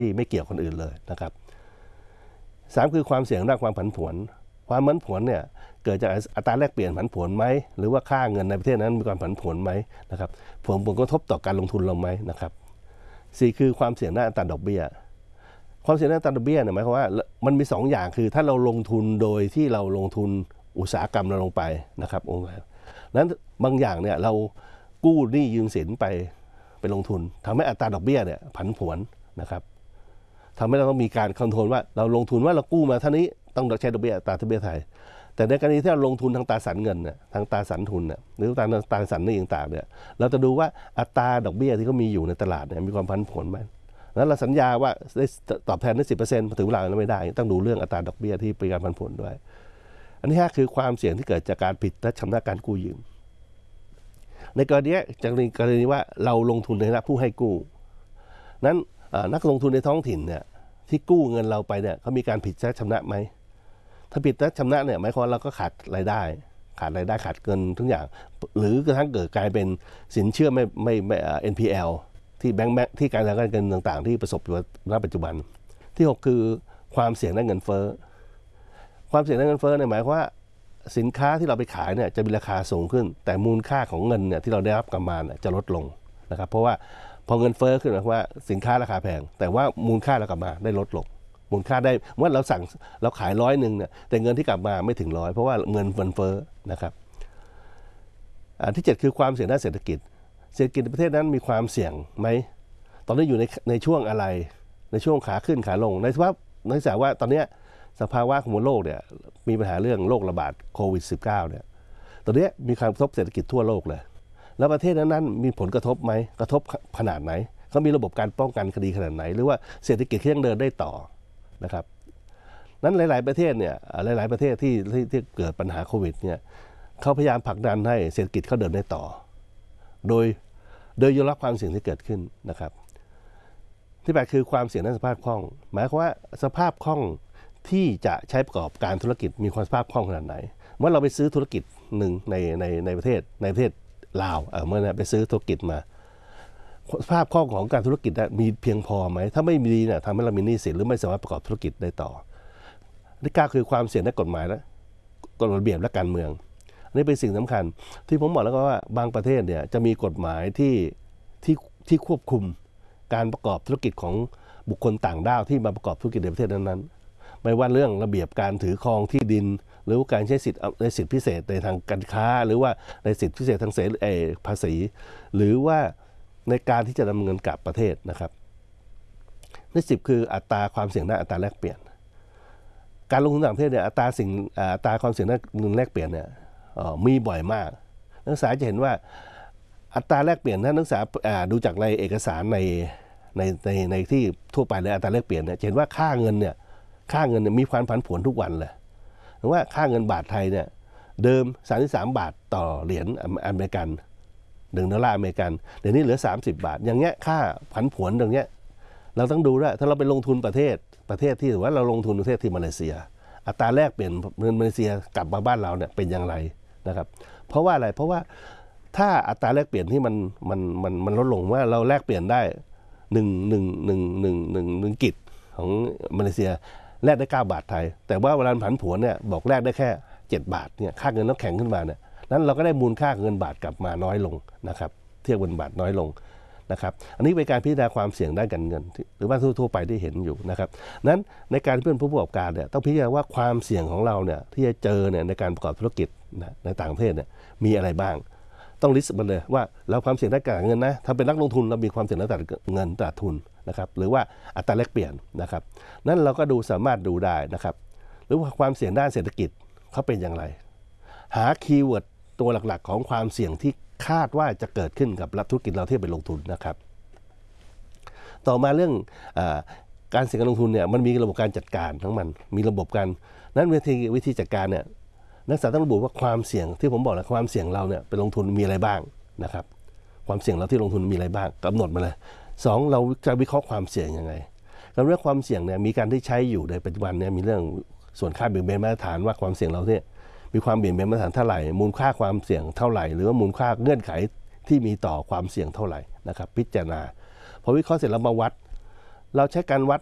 ที่ไม่เกี่ยวคนอื่นเลยนะครับ3คือความเสี่ยงด้านความผันผวนความผันผวนเนี่ยเกิดจากอัตราแลกเปลี่ยนผันผวนไหมหรือว่าค่าเงินในประเทศนั้นมีความผันผวนไหมนะครับผลกระทบต่อการลงทุนเราไหมนะครับ4คือความเสี่ยงด้านอัตราดอกเบี้ยความเสี่ยงด้านอัตราดอกเบี้ยเนี่ยหมายความว่ามันมี2อย่างคือถ้าเราลงทุนโดยที่เราลงทุนอุตสาหกรรมเราลงไปนะครับนั้นบางอย่างเนี่ยเรากู้หนี้ยืมสินไปลงทุนทำให้อัตราดอกเบี้ยเนี่ยผันผวนนะครับทำให้เราต้องมีการคอนโทรลว่าเราลงทุนว่าเรากู้มาเท่านี้ต้องใช้ดอกเบี้ยอัตราดอกเบี้ยไทยแต่ในกรณีที่เราลงทุนทางตราสารเงินเนี่ยทางตราสารทุนเนี่ยหรือตราสารหนี้ต่างๆเนี่ยเราจะดูว่าอัตราดอกเบี้ยที่เขามีอยู่ในตลาดเนี่ยมีความผันผวนไหมแล้วเราสัญญาว่าได้ตอบแทนได้ 10% ถึงเวลาแล้วไม่ได้ต้องดูเรื่องอัตราดอกเบี้ยที่เป็นการผันผวนด้วยอันที่5คือความเสี่ยงที่เกิดจากการผิดและชำระการกู้ยืมในกรณีจากกรณีว่าเราลงทุนในฐานะผู้ให้กู้นั้นนักลงทุนในท้องถิ่นเนี่ยที่กู้เงินเราไปเนี่ยเขามีการผิดและชำระไหมถ้าผิดและชำระเนี่ยหมายความเราก็ขาดรายได้ขาดเงินทุกอย่างหรือกระทั่งเกิดกลายเป็นสินเชื่อไม่ NPL ที่แบงก์ที่การเงินต่างๆที่ประสบอยู่ณปัจจุบันที่6คือความเสี่ยงด้านเงินเฟ้อความเสี่ยงด้านเงินเฟ้อเนี่ยหมายความว่าสินค้าที่เราไปขายเนี่ยจะมีราคาสูงขึ้นแต่มูลค่าของเงินเนี่ยที่เราได้รับกลับมาจะลดลงนะครับเพราะว่าพอเงินเฟ้อขึ้นหมายความว่าสินค้าราคาแพงแต่ว่ามูลค่าเรากลับมาได้ลดลงมูลค่าได้เมื่อเราขาย100เนี่ยแต่เงินที่กลับมาไม่ถึง100เพราะว่าเงินเฟ้อนะครับที่7คือความเสี่ยงด้านเศรษฐกิจในประเทศนั้นมีความเสี่ยงไหมตอนนี้อยู่ในช่วงอะไรในช่วงขาขึ้นขาลงในสภาพว่าตอนนี้สภาวะของโลกเนี่ยมีปัญหาเรื่องโรคระบาดโควิด -19 เนี่ยตอนนี้มีความกระทบเศรษฐกิจทั่วโลกเลยแล้วประเทศนั้นมีผลกระทบไหมกระทบขนาดไหนเขามีระบบการป้องกันคดีขนาดไหนหรือว่าเศรษฐกิจยังเดินได้ต่อนะครับนั้นหลายๆประเทศเนี่ยหลายๆประเทศที่เกิดปัญหาโควิดเนี่ยเขาพยายามผลักดันให้เศรษฐกิจเขาเดินได้ต่อโดยยอมรับความเสี่ยงที่เกิดขึ้นนะครับที่8คือความเสี่ยงด้านสภาพคล่องหมายความว่าสภาพคล่องที่จะใช้ประกอบการธุรกิจมีความสภาพคล่องขนาดไหนเมื่อเราไปซื้อธุรกิจหนึ่งในประเทศลาวเมื่อไปซื้อธุรกิจมาสภาพคล่องของการธุรกิจมีเพียงพอไหมถ้าไม่มีเนี่ยทำให้เรามีหนี้สินหรือไม่สามารถประกอบธุรกิจได้ต่อที่9คือความเสี่ยงด้านกฎหมายและกฎระเบียบและการเมืองนี่เป็นสิ่งสำคัญที่ผมบอกแล้วก็ว่าบางประเทศเนี่ยจะมีกฎหมายที่ควบคุมการประกอบธุรกิจของบุคคลต่างด้าวที่มาประกอบธุรกิจในประเทศนั้นๆไม่ว่าเรื่องระเบียบการถือครองที่ดินหรือการใช้สิทธิพิเศษในทางการค้าหรือว่าในสิทธิพิเศษทางภาษีหรือว่าในการที่จะดำเนินกับประเทศนะครับใน10คืออัตราความเสี่ยงด้านอัตราแลกเปลี่ยนการลงทุนต่างประเทศเนี่ยอัตราความเสี่ยงด้านเงินแลกเปลี่ยนเนี่ยมีบ่อยมากนักศึกษาจะเห็นว่าอัตราแลกเปลี่ยนถ้านักศึกษาดูจากในเอกสารในที่ทั่วไปเลยอัตราแลกเปลี่ยนเนี่ยเห็นว่าค่าเงินเนี่ยมีความผันผวนทุกวันเลยหรือว่าค่าเงินบาทไทยเนี่ยเดิม33 บาทต่อเหรียญอเมริกัน$1อเมริกันเดี๋ยวนี้เหลือ30 บาทอย่างเงี้ยค่าผันผวนตรงเนี้ยเราต้องดูด้วยถ้าเราไปลงทุนประเทศที่ถือว่าเราลงทุนประเทศที่มาเลเซียอัตราแลกเปลี่ยนเงินมาเลเซียกลับมาบ้านเราเนี่ยเป็นอย่างไรนะครับเพราะว่าอะไรเพราะว่าถ้าอัตราแลกเปลี่ยนที่มันลดลงว่าเราแลกเปลี่ยนได้1 กิจของมาเลเซียแลกได้9 บาทไทยแต่ว่าเวลาผันผวนเนี่ยบอกแลกได้แค่7 บาทเนี่ยค่าเงินต้องแข็งขึ้นมาเนี่ยนั้นเราก็ได้มูลค่าเงินบาทกลับมาน้อยลงนะครับเทียบเงินบาทน้อยลงนะครับอันนี้เป็นการพิจารณาความเสี่ยงด้านการเงินหรือว่าทั่วไปที่เห็นอยู่นะครับนั้นในการเป็นผู้ประกอบการเนี่ยต้องพิจารณาว่าความเสี่ยงของเราเนี่ยที่จะเจอเนี่ยในการประกอบธุรกิจในต่างประเทศเนี่ยมีอะไรบ้างต้องลิสต์มันเลยว่าเราความเสี่ยงด้านการเงินนะถ้าเป็นนักลงทุนเรามีความเสี่ยงด้านเงินตลาดทุนนะครับหรือว่าอัตราแลกเปลี่ยนนะครับนั้นเราก็สามารถดูได้นะครับหรือว่าความเสี่ยงด้านเศรษฐกิจเขาเป็นอย่างไรหาคีย์เวิร์ดตัวหลักๆของความเสี่ยงที่คาดว่าจะเกิดขึ้นกับธุรกิจเราที่ไปลงทุนนะครับต่อมาเรื่องการเสี่ยงการลงทุนเนี่ยมันมีระบบการจัดการทั้งมันมีระบบการนั้นวิธีจัดการเนี่ยนักศึกษาต้องระบุว่าความเสี่ยงที่ผมบอกแล้วความเสี่ยงเราเนี่ยไปลงทุนมีอะไรบ้างนะครับความเสี่ยงเราที่ลงทุนมีอะไรบ้างกำหนดมาเลย2เราจะวิเคราะห์ความเสี่ยงยังไงการเรื่องความเสี่ยงเนี่ยมีการที่ใช้อยู่ในปัจจุบันเนี่ยมีเรื่องส่วนค่าเบี่ยงเบนมาตรฐานว่าความเสี่ยงเราเนี่ยมีความเบี่ยงเบนมาตรฐานเท่าไหร่มูลค่าความเสี่ยงเท่าไหร่หรือว่ามูลค่าเงื่อนไขที่มีต่อความเสี่ยงเท่าไหร่นะครับพิจารณาพอวิเคราะห์เสร็จแล้วมาวัดเราใช้การวัด